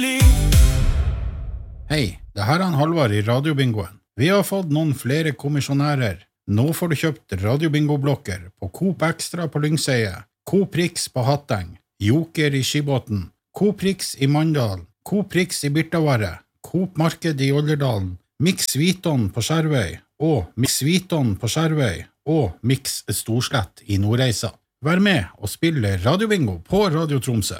lykkelig. Hei, det her er Halvard i Radiobingoen. Vi har fått noen flere kommisjonærer. Nå får du kjøpt Radiobingo-blokker på Coop Extra på Lyngseie, Coop Rix på Hatteng, Joker i Skibåten, Coop Rix i Mandal, Coop Rix i Birtavarre, Coop Marked i Olderdalen, Mix Viton på Skjervøy og Mix Viton på Skjervøy og Mix Storslett i Nordreisa. Vær med og spille Radiobingo på Radio Tromsø.